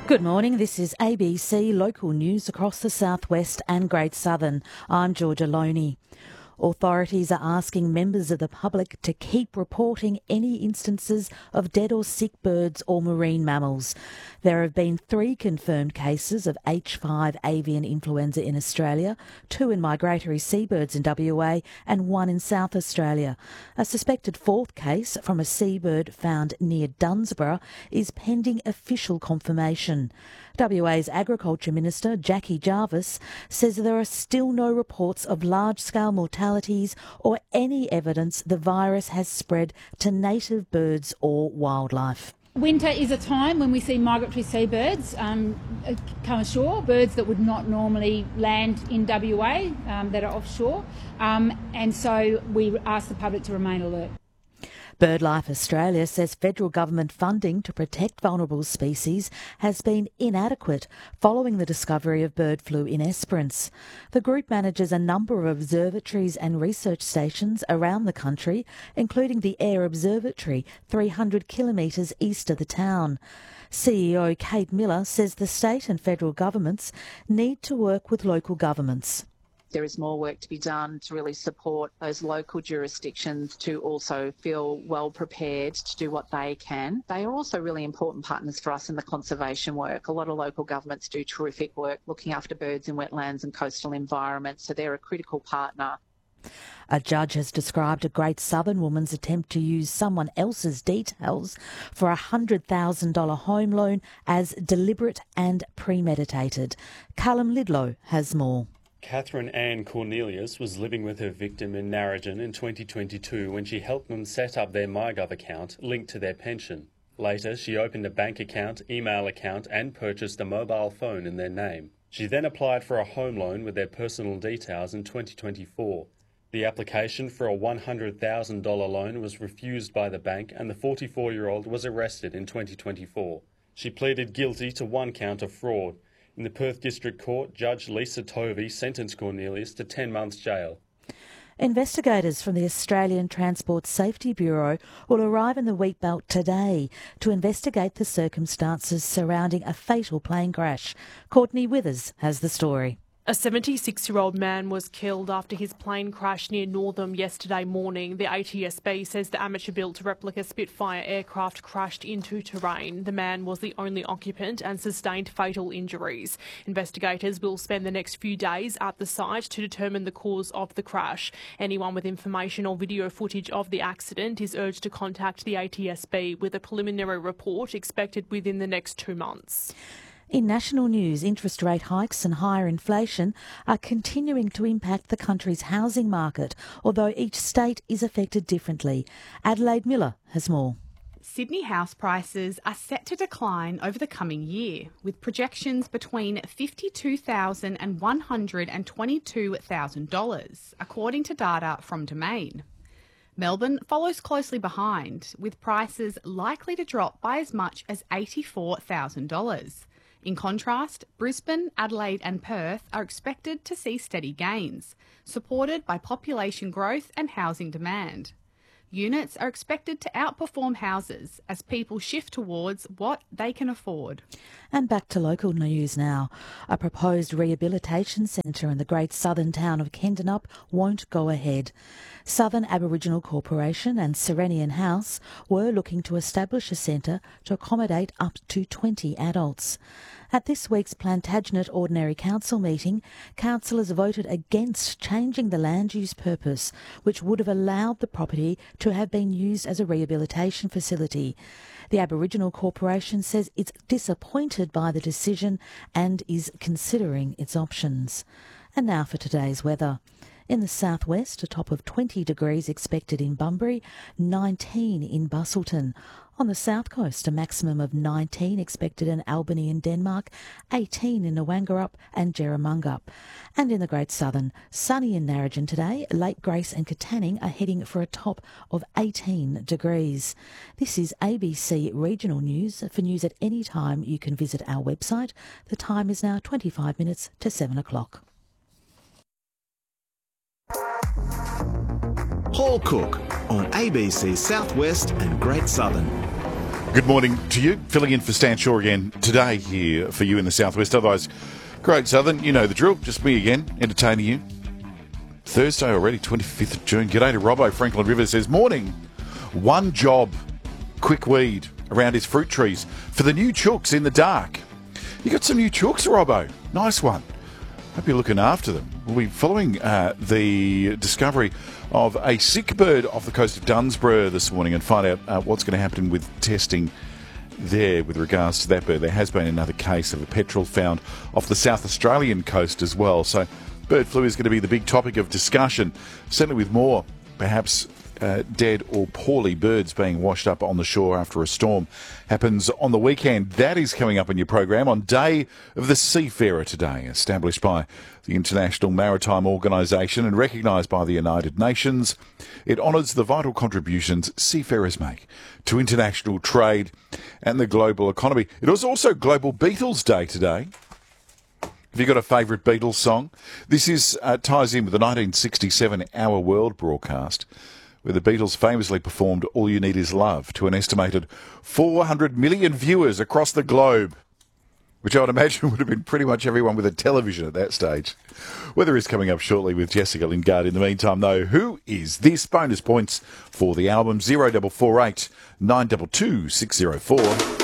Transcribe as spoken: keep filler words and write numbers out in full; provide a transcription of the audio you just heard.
Good morning, this is A B C local news across the southwest and Great Southern. I'm Georgia Loney. Authorities are asking members of the public to keep reporting any instances of dead or sick birds or marine mammals. There have been three confirmed cases of H five avian influenza in Australia, two in migratory seabirds in W A and one in South Australia. A suspected fourth case from a seabird found near Dunsborough is pending official confirmation. W A's Agriculture Minister Jackie Jarvis says there are still no reports of large-scale mortalities or any evidence the virus has spread to native birds or wildlife. Winter is a time when we see migratory seabirds um, come ashore, birds that would not normally land in W A um, that are offshore, um, and so we ask the public to remain alert. BirdLife Australia says federal government funding to protect vulnerable species has been inadequate following the discovery of bird flu in Esperance. The group manages a number of observatories and research stations around the country, including the Air Observatory, three hundred kilometres east of the town. C E O Kate Miller says the state and federal governments need to work with local governments. There is more work to be done to really support those local jurisdictions to also feel well prepared to do what they can. They are also really important partners for us in the conservation work. A lot of local governments do terrific work looking after birds in wetlands and coastal environments, so they're a critical partner. A judge has described a Great Southern woman's attempt to use someone else's details for a one hundred thousand dollars home loan as deliberate and premeditated. Callum Lidlow has more. Catherine Ann Cornelius was living with her victim in Narrogin in twenty twenty-two when she helped them set up their MyGov account linked to their pension. Later, she opened a bank account, email account and purchased a mobile phone in their name. She then applied for a home loan with their personal details in twenty twenty-four. The application for a one hundred thousand dollars loan was refused by the bank and the forty-four-year-old was arrested in twenty twenty-four. She pleaded guilty to one count of fraud. In the Perth District Court, Judge Lisa Tovey sentenced Cornelius to ten months jail. Investigators from the Australian Transport Safety Bureau will arrive in the Wheatbelt today to investigate the circumstances surrounding a fatal plane crash. Courtney Withers has the story. A seventy-six-year-old man was killed after his plane crashed near Northam yesterday morning. The A T S B says the amateur-built replica Spitfire aircraft crashed into terrain. The man was the only occupant and sustained fatal injuries. Investigators will spend the next few days at the site to determine the cause of the crash. Anyone with information or video footage of the accident is urged to contact the A T S B with a preliminary report expected within the next two months. In national news, interest rate hikes and higher inflation are continuing to impact the country's housing market, although each state is affected differently. Adelaide Miller has more. Sydney house prices are set to decline over the coming year, with projections between fifty-two thousand dollars and one hundred twenty-two thousand dollars, according to data from Domain. Melbourne follows closely behind, with prices likely to drop by as much as eighty-four thousand dollars. In contrast, Brisbane, Adelaide and Perth are expected to see steady gains, supported by population growth and housing demand. Units are expected to outperform houses as people shift towards what they can afford. And back to local news now. A proposed rehabilitation centre in the Great Southern town of Kendanup won't go ahead. Southern Aboriginal Corporation and Serenian House were looking to establish a centre to accommodate up to twenty adults. At this week's Plantagenet Ordinary Council meeting, councillors voted against changing the land use purpose, which would have allowed the property to have been used as a rehabilitation facility. The Aboriginal Corporation says it's disappointed by the decision and is considering its options. And now for today's weather. In the southwest, a top of twenty degrees expected in Bunbury, nineteen in Busselton. On the south coast, a maximum of nineteen expected in Albany in Denmark, eighteen in Nwangarup and Jerramungup. And in the Great Southern, sunny in Narrogin today, Lake Grace and Katanning are heading for a top of eighteen degrees. This is A B C Regional News. For news at any time, you can visit our website. The time is now twenty-five minutes to seven o'clock. Paul Cook on A B C Southwest and Great Southern. Good morning to you. Filling in for Stan Shaw again today here for you in the southwest. Otherwise, Great Southern, you know the drill. Just me again, entertaining you. Thursday already, twenty-fifth of June. G'day to Robbo. Franklin River says, morning. One job, quick weed around his fruit trees for the new chooks in the dark. You got some new chooks, Robbo. Nice one. Hope you're looking after them. We'll be following uh, the discovery of a sick bird off the coast of Dunsborough this morning and find out uh, what's going to happen with testing there with regards to that bird. There has been another case of a petrel found off the South Australian coast as well. So bird flu is going to be the big topic of discussion, certainly with more, perhaps, uh, dead or poorly birds being washed up on the shore after a storm happens on the weekend. That is coming up in your program on Day of the Seafarer today, established by the International Maritime Organisation and recognised by the United Nations. It honours the vital contributions seafarers make to international trade and the global economy. It was also Global Beatles Day today. Have you got a favourite Beatles song? This is uh, ties in with the nineteen sixty-seven Our World broadcast, where the Beatles famously performed All You Need Is Love to an estimated four hundred million viewers across the globe, which I would imagine would have been pretty much everyone with a television at that stage. Weather is coming up shortly with Jessica Lingard. In the meantime, though, who is this? Bonus points for the album zero four four eight nine two two six zero four.